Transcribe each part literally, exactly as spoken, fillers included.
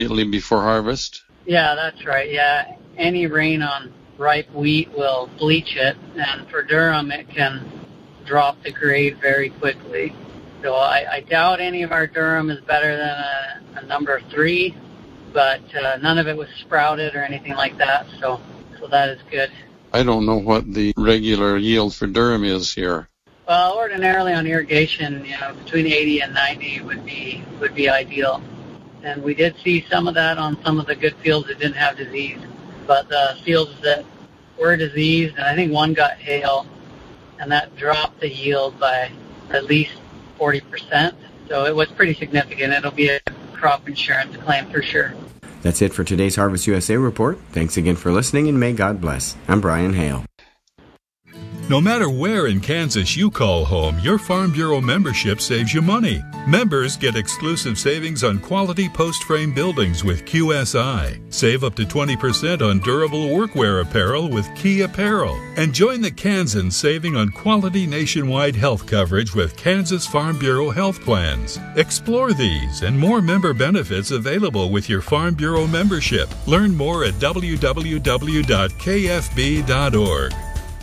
immediately before harvest? Yeah, that's right. Yeah, any rain on ripe wheat will bleach it, and for durum it can drop the grade very quickly. So I, I doubt any of our durum is better than a, a number three, but uh, none of it was sprouted or anything like that, so so that is good. I don't know what the regular yield for durum is here. Well, ordinarily on irrigation, you know, between eighty and ninety would be would be ideal. And we did see some of that on some of the good fields that didn't have disease. But the fields that were diseased, and I think one got hail, and that dropped the yield by at least forty percent. So it was pretty significant. It'll be a crop insurance claim for sure. That's it for today's Harvest U S A report. Thanks again for listening, and may God bless. I'm Brian Hale. No matter where in Kansas you call home, your Farm Bureau membership saves you money. Members get exclusive savings on quality post-frame buildings with Q S I. Save up to twenty percent on durable workwear apparel with Key Apparel. And join the Kansans saving on quality nationwide health coverage with Kansas Farm Bureau health plans. Explore these and more member benefits available with your Farm Bureau membership. Learn more at w w w dot k f b dot org.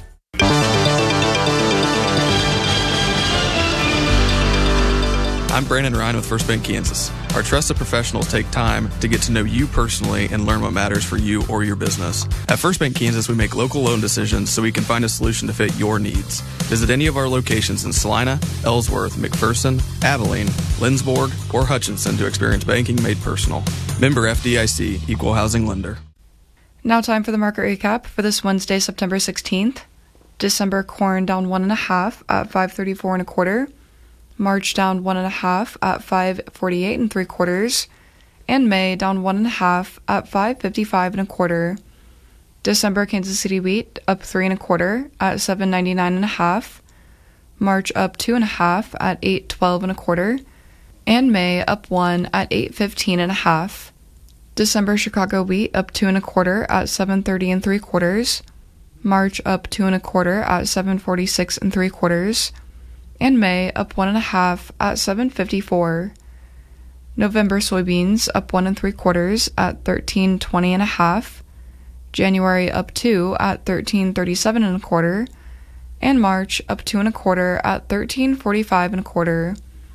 I'm Brandon Ryan with First Bank Kansas. Our trusted professionals take time to get to know you personally and learn what matters for you or your business. At First Bank Kansas, we make local loan decisions so we can find a solution to fit your needs. Visit any of our locations in Salina, Ellsworth, McPherson, Abilene, Lindsborg, or Hutchinson to experience banking made personal. Member F D I C, Equal Housing Lender. Now time for the market recap for this Wednesday, September sixteenth. December corn down one and a half at five thirty-four and a quarter. March down one and a half at five forty-eight and three quarters, and May down one and a half at five fifty-five and a quarter. December Kansas City wheat up three and a quarter at seven ninety-nine and a half. March up two and a half at eight twelve and a quarter, and May up one at eight fifteen and a half. December Chicago wheat up two and a quarter at seven thirty and three quarters. March up two and a quarter at seven forty-six and three quarters. And May up one and a half at seven fifty-four. November soybeans up one and three quarters at thirteen twenty and a half. January up two at thirteen thirty-seven and a quarter, and March up two and a quarter at thirteen forty-five and a quarter.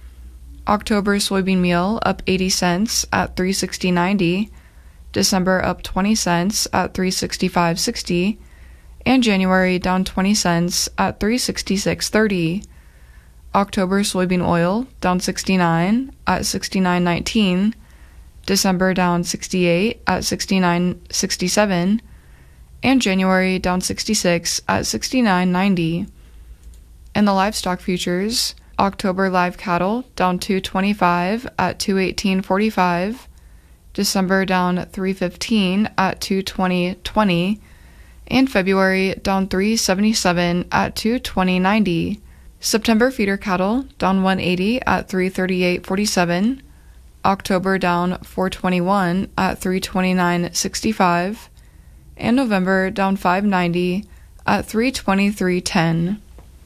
October soybean meal up eighty cents at three sixty ninety. December up twenty cents at three sixty-five sixty, and January down twenty cents at three sixty-six thirty. October soybean oil down sixty-nine at sixty-nine nineteen, December down sixty-eight at sixty-nine sixty-seven, and January down sixty-six at sixty-nine ninety. In the livestock futures, October live cattle down two twenty-five at two eighteen forty-five, December down three fifteen at two twenty twenty, and February down three seventy-seven at two twenty ninety. September feeder cattle down one eighty at three thirty-eight forty-seven, October down four twenty-one at three twenty-nine sixty-five, and November down five ninety at three twenty-three ten.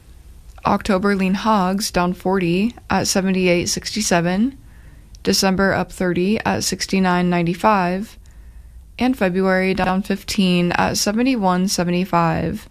October lean hogs down forty at seventy-eight sixty-seven, December up thirty at sixty-nine ninety-five, and February down fifteen at seventy-one seventy-five.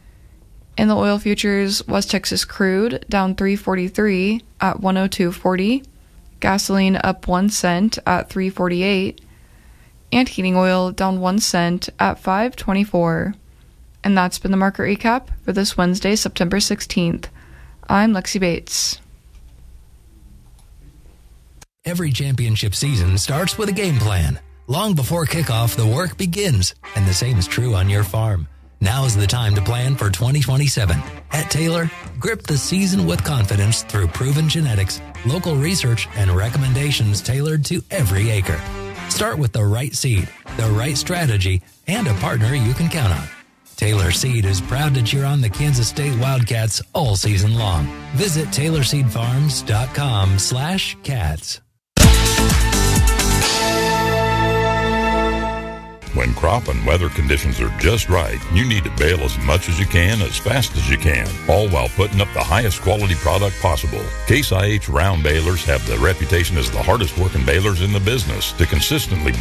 In the oil futures, West Texas crude down three forty-three at one oh two forty, gasoline up one cent at three forty-eight, and heating oil down one cent at five twenty-four. And that's been the market recap for this Wednesday, September sixteenth. I'm Lexi Bates. Every championship season starts with a game plan. Long before kickoff, the work begins, and the same is true on your farm. Now is the time to plan for twenty twenty-seven. At Taylor, grip the season with confidence through proven genetics, local research, and recommendations tailored to every acre. Start with the right seed, the right strategy, and a partner you can count on. Taylor Seed is proud to cheer on the Kansas State Wildcats all season long. Visit taylor seed farms dot com slash cats. When crop crop and weather conditions are just right, you need to bale as much as you can, as fast as you can, all while putting up the highest quality product possible. Case I H round balers have the reputation as the hardest working balers in the business to consistently